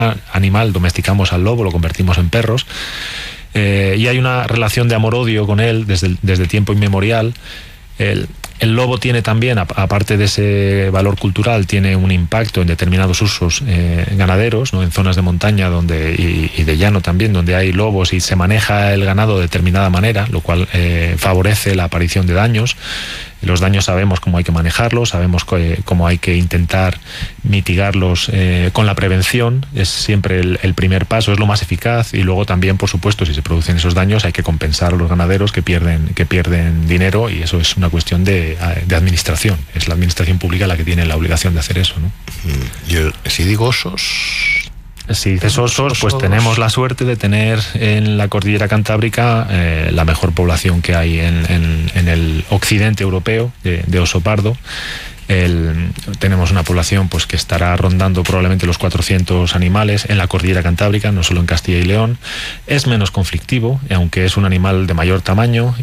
animal, domesticamos al lobo, lo convertimos en perros, y hay una relación de amor-odio con él desde tiempo inmemorial. El lobo tiene también, aparte de ese valor cultural, tiene un impacto en determinados usos ganaderos, ¿no? En zonas de montaña y de llano también, donde hay lobos y se maneja el ganado de determinada manera, lo cual favorece la aparición de daños. Los daños sabemos cómo hay que manejarlos, sabemos cómo hay que intentar mitigarlos con la prevención. Es siempre el primer paso, es lo más eficaz, y luego también, por supuesto, si se producen esos daños hay que compensar a los ganaderos que pierden dinero, y eso es una cuestión de administración. Es la administración pública la que tiene la obligación de hacer eso, ¿no? Si digo osos... Si dices osos, pues tenemos la suerte de tener en la cordillera cantábrica la mejor población que hay en el occidente europeo de oso pardo. Tenemos una población pues que estará rondando probablemente los 400 animales en la cordillera cantábrica, no solo en Castilla y León. Es menos conflictivo, aunque es un animal de mayor tamaño.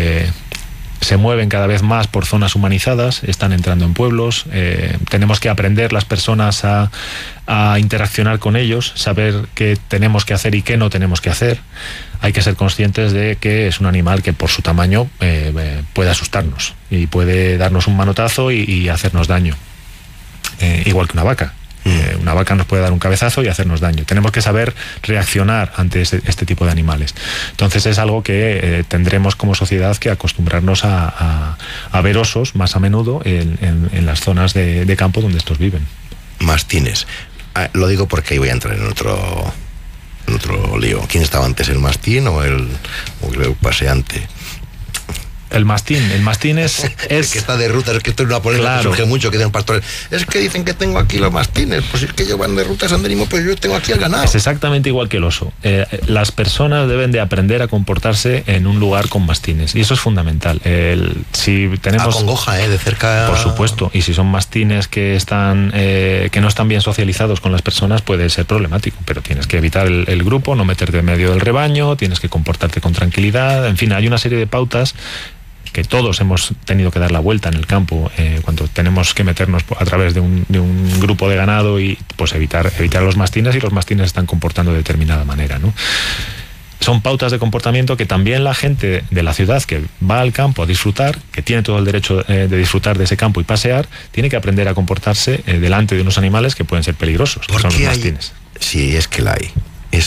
Se mueven cada vez más por zonas humanizadas, están entrando en pueblos. Tenemos que aprender las personas a interaccionar con ellos, saber qué tenemos que hacer y qué no tenemos que hacer. Hay que ser conscientes de que es un animal que por su tamaño puede asustarnos y puede darnos un manotazo y hacernos daño, igual que una vaca. Una vaca nos puede dar un cabezazo y hacernos daño. Tenemos que saber reaccionar ante este tipo de animales. Entonces es algo que tendremos como sociedad que acostumbrarnos a ver osos más a menudo en las zonas de campo donde estos viven. Mastines. Lo digo porque ahí voy a entrar en otro lío. ¿Quién estaba antes, el mastín o el paseante? El mastín es que está de ruta, es que esto es una polémica, claro, que surge mucho, que tienen pastores. Es que dicen que tengo aquí los mastines, pues es que ellos van de ruta senderismo, pues yo tengo aquí el ganado. Es exactamente igual que el oso. Las personas deben de aprender a comportarse en un lugar con mastines, y eso es fundamental. Si tenemos acongoja, de cerca. Por supuesto, y si son mastines que no están bien socializados con las personas, puede ser problemático, pero tienes que evitar el grupo, no meterte en medio del rebaño, tienes que comportarte con tranquilidad. En fin, hay una serie de pautas que todos hemos tenido que dar la vuelta en el campo cuando tenemos que meternos a través de un grupo de ganado, y pues evitar los mastines, y los mastines están comportando de determinada manera, ¿no? Son pautas de comportamiento que también la gente de la ciudad que va al campo a disfrutar, que tiene todo el derecho de disfrutar de ese campo y pasear, tiene que aprender a comportarse delante de unos animales que pueden ser peligrosos, que son los mastines. Si es que la hay,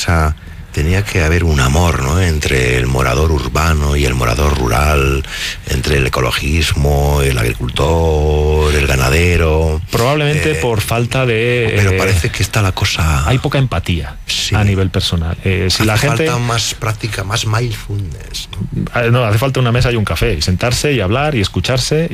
tenía que haber un amor, ¿no?, entre el morador urbano y el morador rural, entre el ecologismo, el agricultor, el ganadero. Probablemente por falta de... Pero parece que está la cosa... Hay poca empatía, sí, a nivel personal. Si la gente... falta más práctica, más mindfulness, ¿no? No, hace falta una mesa y un café, y sentarse y hablar y escucharse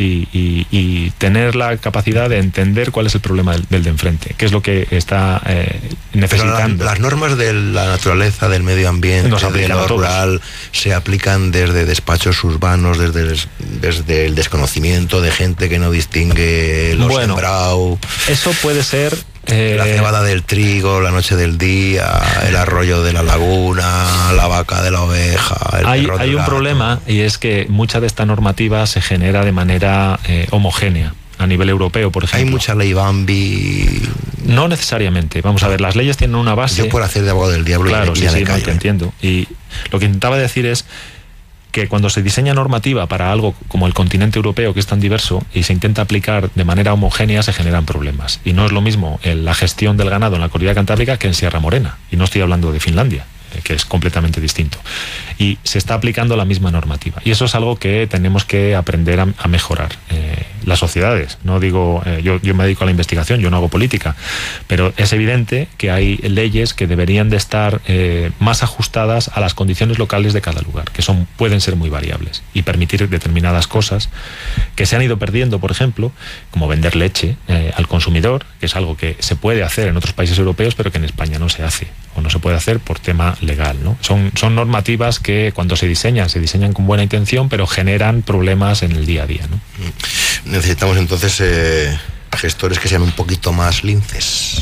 y tener la capacidad de entender cuál es el problema del de enfrente, qué es lo que está necesitando. Pero las normas de la naturaleza, del medio ambiente, de lo rural, se aplican desde despachos urbanos, desde el desconocimiento de gente que no distingue lo sembrado. Eso puede ser... la cebada del trigo, la noche del día, el arroyo de la laguna, la vaca de la oveja. Hay un problema, y es que mucha de esta normativa se genera de manera homogénea. A nivel europeo, por ejemplo. ¿Hay mucha ley Bambi? No necesariamente. Vamos a ver, las leyes tienen una base... Yo por hacer de abogado del diablo... Claro, sí, no, te entiendo. Y lo que intentaba decir es que cuando se diseña normativa para algo como el continente europeo, que es tan diverso, y se intenta aplicar de manera homogénea, se generan problemas. Y no es lo mismo la gestión del ganado en la cordillera cantábrica que en Sierra Morena. Y no estoy hablando de Finlandia, que es completamente distinto. Y se está aplicando la misma normativa. Y eso es algo que tenemos que aprender a mejorar. Las sociedades, no digo, yo me dedico a la investigación, yo no hago política, pero es evidente que hay leyes que deberían de estar más ajustadas a las condiciones locales de cada lugar, que pueden ser muy variables, y permitir determinadas cosas que se han ido perdiendo, por ejemplo, como vender leche al consumidor, que es algo que se puede hacer en otros países europeos, pero que en España no se hace, o no se puede hacer por tema legal, ¿no? Son normativas que cuando se diseñan con buena intención, pero generan problemas en el día a día, ¿no? Necesitamos entonces gestores que sean un poquito más linces.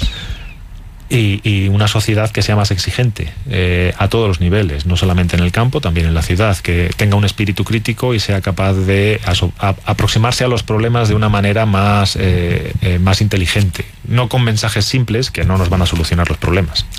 Y una sociedad que sea más exigente a todos los niveles, no solamente en el campo, también en la ciudad, que tenga un espíritu crítico y sea capaz de aproximarse a los problemas de una manera más inteligente, no con mensajes simples que no nos van a solucionar los problemas.